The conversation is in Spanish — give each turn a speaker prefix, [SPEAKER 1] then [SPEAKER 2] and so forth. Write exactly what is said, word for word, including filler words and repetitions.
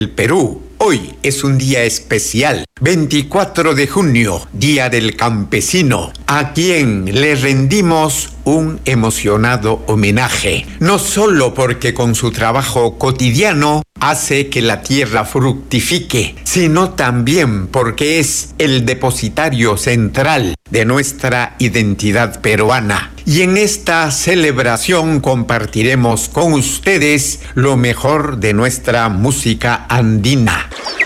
[SPEAKER 1] El Perú. Hoy es un día especial, veinticuatro de junio, Día del Campesino, a quien le rendimos un emocionado homenaje, no solo porque con su trabajo cotidiano hace que la tierra fructifique, sino también porque es el depositario central de nuestra identidad peruana. Y en esta celebración compartiremos con ustedes lo mejor de nuestra música andina.